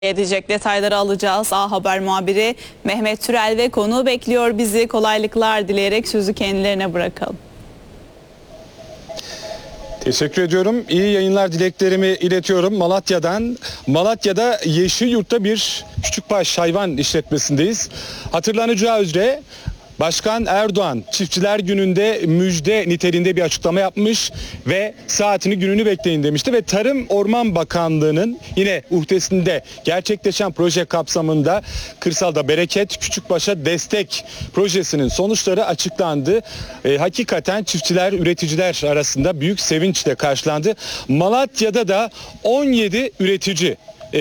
edecek detayları alacağız. A Haber muhabiri Mehmet Türel ve konuğu bekliyor bizi. Kolaylıklar dileyerek sözü kendilerine bırakalım. Teşekkür ediyorum. İyi yayınlar dileklerimi iletiyorum Malatya'dan. Malatya'da Yeşilyurt'ta bir küçükbaş hayvan işletmesindeyiz. Hatırlanacağı üzere Başkan Erdoğan Çiftçiler Günü'nde müjde niteliğinde bir açıklama yapmış ve saatini gününü bekleyin demişti ve Tarım Orman Bakanlığı'nın yine uhdesinde gerçekleşen proje kapsamında Kırsalda Bereket Küçükbaş'a Destek projesinin sonuçları açıklandı. Hakikaten çiftçiler, üreticiler arasında büyük sevinçle karşılandı. Malatya'da da 17 üretici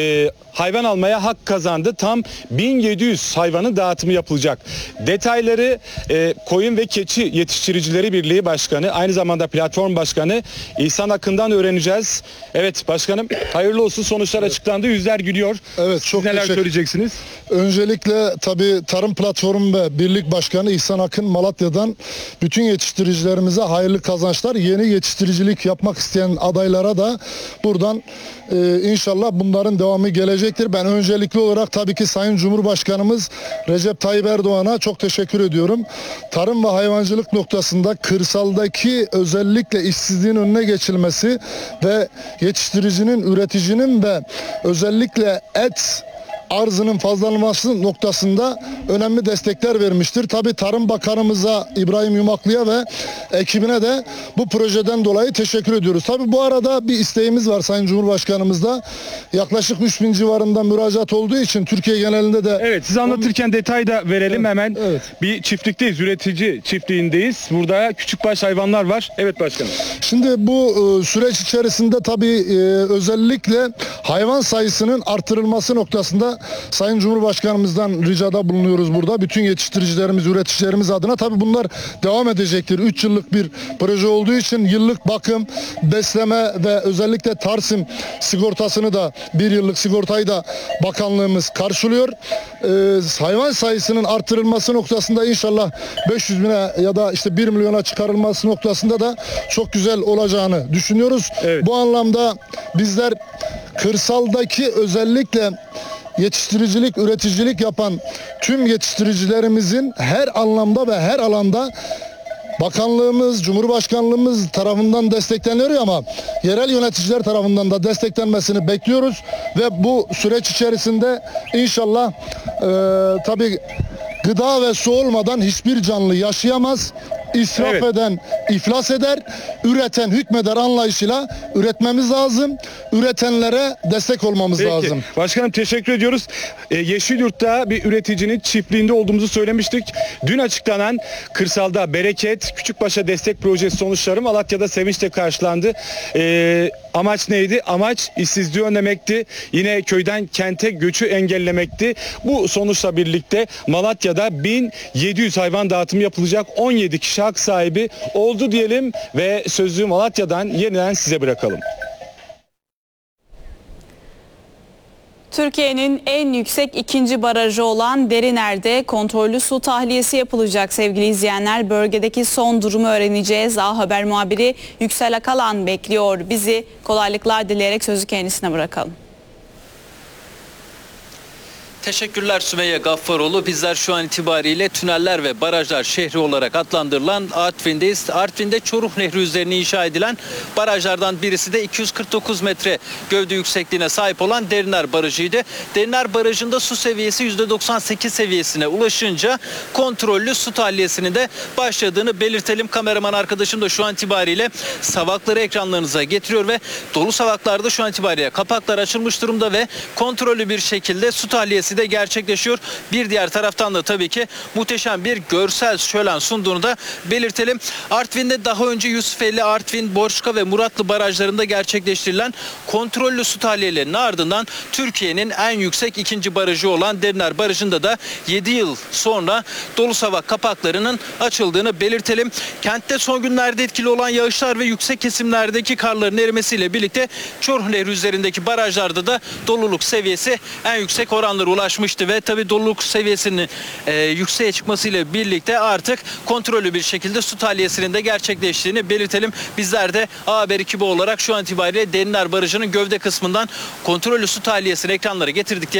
hayvan almaya hak kazandı. Tam 1700 hayvanın dağıtımı yapılacak. Detayları Koyun ve Keçi Yetiştiricileri Birliği Başkanı, aynı zamanda Platform Başkanı İhsan Akın'dan öğreneceğiz. Evet başkanım, hayırlı olsun, sonuçlar açıklandı. Yüzler gülüyor. Evet, çok neler söyleyeceksiniz? Öncelikle tabii Tarım Platformu ve Birlik Başkanı İhsan Akın Malatya'dan bütün yetiştiricilerimize hayırlı kazançlar. Yeni yetiştiricilik yapmak isteyen adaylara da buradan inşallah bunların devamı gelecektir. Ben öncelikli olarak tabii ki Sayın Cumhurbaşkanımız Recep Tayyip Erdoğan'a çok teşekkür ediyorum. Tarım ve hayvancılık noktasında kırsaldaki özellikle işsizliğin önüne geçilmesi ve yetiştiricinin, üreticinin ve özellikle et arzının fazlalanması noktasında önemli destekler vermiştir. Tabii Tarım Bakanımıza İbrahim Yumaklı'ya ve ekibine de bu projeden dolayı teşekkür ediyoruz. Tabii bu arada bir isteğimiz var Sayın Cumhurbaşkanımızda. Yaklaşık 3000 civarında müracaat olduğu için Türkiye genelinde de... Evet, siz anlatırken detay da verelim hemen. Evet. Bir çiftlikteyiz, üretici çiftliğindeyiz. Burada küçükbaş hayvanlar var. Evet başkanım. Şimdi bu süreç içerisinde tabii özellikle hayvan sayısının artırılması noktasında Sayın Cumhurbaşkanımızdan ricada bulunuyoruz burada. Bütün yetiştiricilerimiz, üreticilerimiz adına tabii bunlar devam edecektir. 3 yıllık bir proje olduğu için yıllık bakım, besleme ve özellikle Tarsim sigortasını da 1 yıllık sigortayı da bakanlığımız karşılıyor. Hayvan sayısının artırılması noktasında inşallah 500 bine ya da işte 1 milyona çıkarılması noktasında da çok güzel olacağını düşünüyoruz. Evet. Bu anlamda bizler kırsaldaki özellikle yetiştiricilik, üreticilik yapan tüm yetiştiricilerimizin her anlamda ve her alanda Bakanlığımız, Cumhurbaşkanlığımız tarafından destekleniyor ama yerel yöneticiler tarafından da desteklenmesini bekliyoruz ve bu süreç içerisinde inşallah tabii gıda ve su olmadan hiçbir canlı yaşayamaz. İsraf eden iflas eder, üreten hükmeder anlayışıyla üretmemiz lazım. Üretenlere destek olmamız lazım. Başkanım teşekkür ediyoruz. Yeşilyurt'ta bir üreticinin çiftliğinde olduğumuzu söylemiştik. Dün açıklanan Kırsalda Bereket Küçükbaş'a Destek Projesi sonuçları Malatya'da sevinçle karşılandı. Amaç neydi? Amaç işsizliği önlemekti. Yine köyden kente göçü engellemekti. Bu sonuçla birlikte Malatya'da 1700 hayvan dağıtımı yapılacak. 17 kişi hak sahibi oldu diyelim ve sözü Malatya'dan yeniden size bırakalım. Türkiye'nin en yüksek ikinci barajı olan Deriner'de kontrollü su tahliyesi yapılacak sevgili izleyenler. Bölgedeki son durumu öğreneceğiz. A Haber muhabiri Yüksel Akalan bekliyor bizi. Kolaylıklar dileyerek sözü kendisine bırakalım. Teşekkürler Sümeyye Gaffaroğlu. Bizler şu an itibariyle Tüneller ve Barajlar Şehri olarak adlandırılan Artvin'deyiz. Artvin'de Çoruh Nehri üzerine inşa edilen barajlardan birisi de 249 metre gövde yüksekliğine sahip olan Deriner Barajı'ydı. Deriner Barajı'nda su seviyesi %98 seviyesine ulaşınca kontrollü su tahliyesinin de başladığını belirtelim. Kameraman arkadaşım da şu an itibariyle savakları ekranlarınıza getiriyor ve dolu savaklarda şu an itibariyle kapaklar açılmış durumda ve kontrollü bir şekilde su tahliyesi de gerçekleşiyor. Bir diğer taraftan da tabii ki muhteşem bir görsel şölen sunduğunu da belirtelim. Artvin'de daha önce Yusufeli, Artvin, Borçka ve Muratlı barajlarında gerçekleştirilen kontrollü su tahliyelerinin ardından Türkiye'nin en yüksek ikinci barajı olan Deriner Barajı'nda da 7 yıl sonra dolu savak kapaklarının açıldığını belirtelim. Kentte son günlerde etkili olan yağışlar ve yüksek kesimlerdeki karların erimesiyle birlikte Çoruh Nehri üzerindeki barajlarda da doluluk seviyesi en yüksek oranlara ulaştı. ulaşmıştı ve tabii doluluk seviyesinin yükseğe çıkmasıyla birlikte artık kontrollü bir şekilde su tahliyesinin de gerçekleştiğini belirtelim. Bizler de A Haber ekibi olarak şu an itibariyle Derinler Barajı'nın gövde kısmından kontrollü su tahliyesini ekranlara getirdik.